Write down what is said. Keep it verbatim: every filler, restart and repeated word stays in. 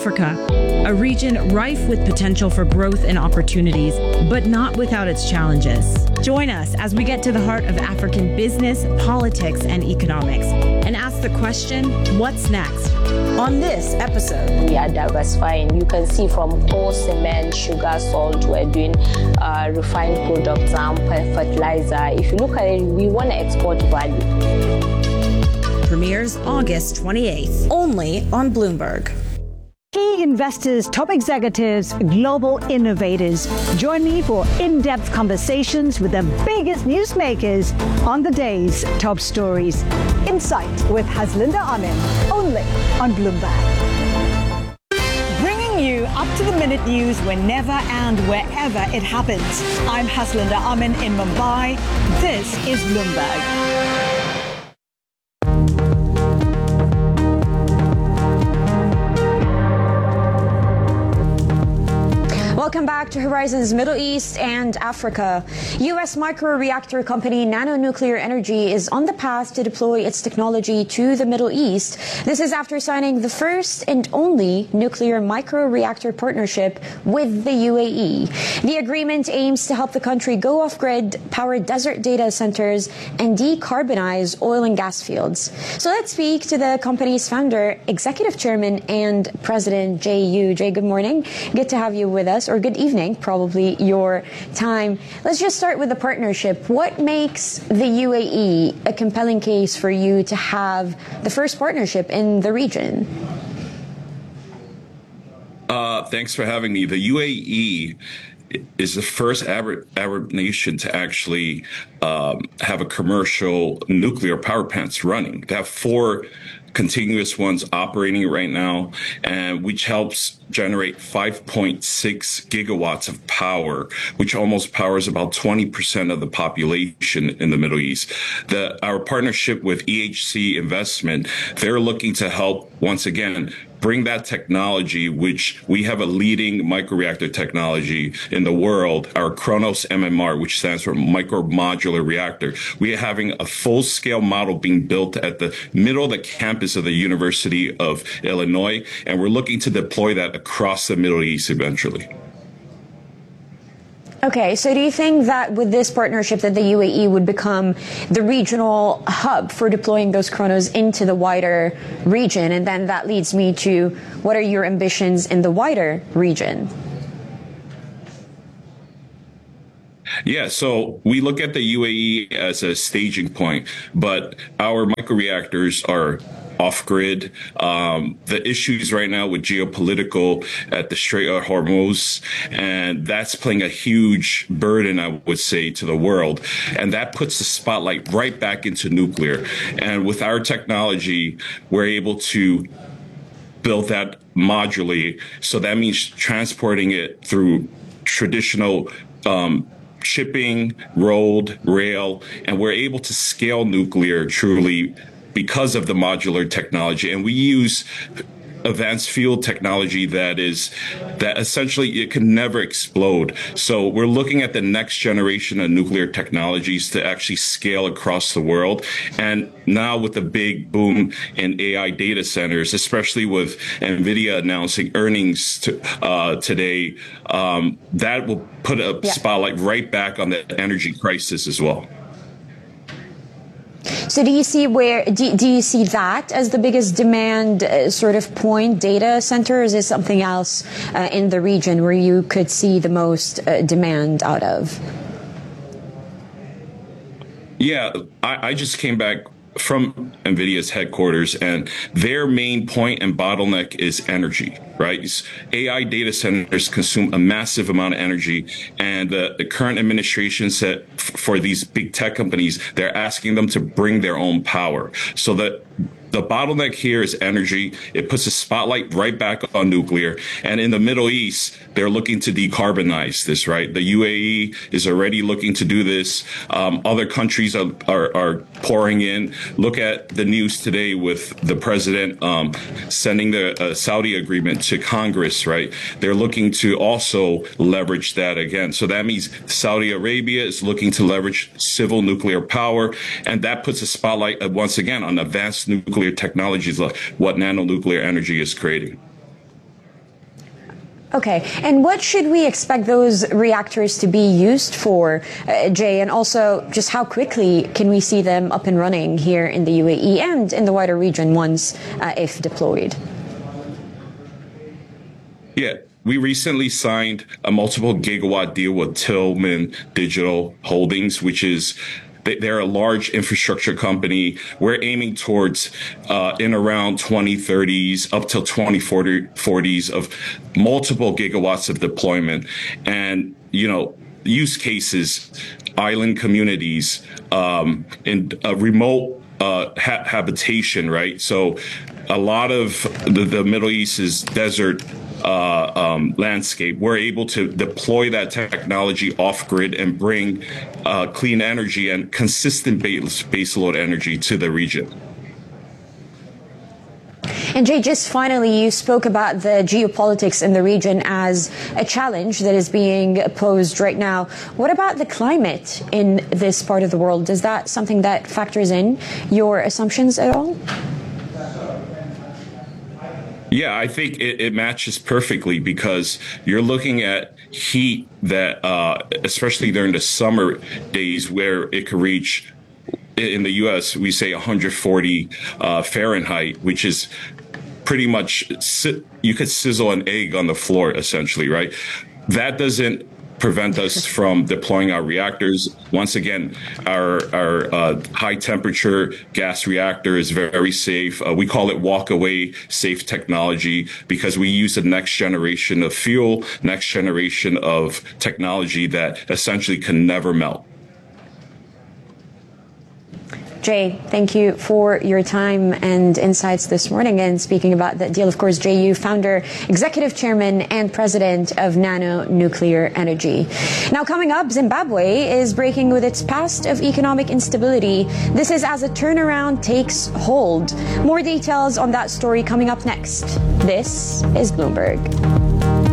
Africa, a region rife with potential for growth and opportunities, but not without its challenges. Join us as we get to the heart of African business, politics, and economics, and ask the question, what's next? On this episode, we are diversifying. You can see from coal, cement, sugar, salt, we're doing uh, refined products and fertilizer. If you look at it, we want to export value. Premieres August twenty-eighth, only on Bloomberg. Key investors, top executives, global innovators. Join me for in-depth conversations with the biggest newsmakers on the day's top stories. Insight with Haslinda Amin, only on Bloomberg. Bringing you up-to-the-minute news whenever and wherever it happens. I'm Haslinda Amin in Mumbai. This is Bloomberg. Welcome back to Horizons Middle East and Africa. U S microreactor company Nano Nuclear Energy is on the path to deploy its technology to the Middle East. This is after signing the first and only nuclear microreactor partnership with the U A E. The agreement aims to help the country go off-grid, power desert data centers, and decarbonize oil and gas fields. So let's speak to the company's founder, executive chairman, and president, Jay Yu. Jay, good morning. Good to have you with us. Or good evening, probably your time. Let's just start with the partnership. What makes the U A E a compelling case for you to have the first partnership in the region? Uh, thanks for having me. The U A E is the first Arab, Arab nation to actually um, have a commercial nuclear power plants running. They have four continuous ones operating right now, and which helps generate five point six gigawatts of power, which almost powers about twenty percent of the population in the Middle East. The, our partnership with E H C Investment, they're looking to help, once again, bring that technology, which we have a leading microreactor technology in the world, our Kronos M M R, which stands for Micro Modular Reactor. We are having a full-scale model being built at the middle of the campus of the University of Illinois, and we're looking to deploy that across the Middle East eventually. Okay, so do you think that with this partnership that the U A E would become the regional hub for deploying those Kronos into the wider region? And then that leads me to, what are your ambitions in the wider region? Yeah, so we look at the U A E as a staging point, but our microreactors are off-grid. Um, the issues right now with geopolitical at the Strait of Hormuz, and that's playing a huge burden, I would say, to the world. And that puts the spotlight right back into nuclear. And with our technology, we're able to build that modularly. So that means transporting it through traditional um, shipping, road, rail, and we're able to scale nuclear truly because of the modular technology. And we use advanced fuel technology that is, that essentially it can never explode. So we're looking at the next generation of nuclear technologies to actually scale across the world. And now with the big boom in A I data centers, especially with NVIDIA announcing earnings to, uh, today, um, that will put a yeah. spotlight right back on the energy crisis as well. So do you see where, do, do you see that as the biggest demand uh, sort of point, data center, or is there something else uh, in the region where you could see the most uh, demand out of? Yeah, I, I just came back from NVIDIA's headquarters, and their main point and bottleneck is energy, right? A I data centers consume a massive amount of energy, and uh, the current administration said f- for these big tech companies, they're asking them to bring their own power. So that the bottleneck here is energy. It puts a spotlight right back on nuclear. And in the Middle East, they're looking to decarbonize this, right? The U A E is already looking to do this. Um, other countries are, are, are pouring in. Look at the news today with the president um, sending the uh, Saudi agreement to Congress, right? They're looking to also leverage that again. So that means Saudi Arabia is looking to leverage civil nuclear power. And that puts a spotlight uh, once again on advanced nuclear technologies like what nanonuclear energy is creating. Okay, and what should we expect those reactors to be used for, uh, Jay? And also, just how quickly can we see them up and running here in the U A E and in the wider region once, uh, if deployed? Yeah, we recently signed a multiple gigawatt deal with Tillman Digital Holdings, which is they're a large infrastructure company. We're aiming towards uh, in around twenty thirties up till twenty forties of multiple gigawatts of deployment. And, you know, use cases, island communities, um, in a remote uh, ha- habitation, right? So a lot of the, the Middle East is desert Uh, um, landscape. We're able to deploy that technology off grid and bring uh, clean energy and consistent base baseload energy to the region. And Jay, just finally, you spoke about the geopolitics in the region as a challenge that is being posed right now. What about the climate in this part of the world? Is that something that factors in your assumptions at all? Yeah, I think it, it matches perfectly because you're looking at heat that, uh, especially during the summer days where it could reach, in the U S, we say one hundred forty uh, Fahrenheit, which is pretty much, you could sizzle an egg on the floor, essentially, right? That doesn't prevent us from deploying our reactors. Once again, our our uh, high temperature gas reactor is very safe. Uh, we call it walk away safe technology because we use the next generation of fuel, next generation of technology that essentially can never melt. Jay, thank you for your time and insights this morning. And speaking about that deal, of course, Jay Yu, founder, executive chairman, and president of Nano Nuclear Energy. Now, coming up, Zimbabwe is breaking with its past of economic instability. This is as a turnaround takes hold. More details on that story coming up next. This is Bloomberg.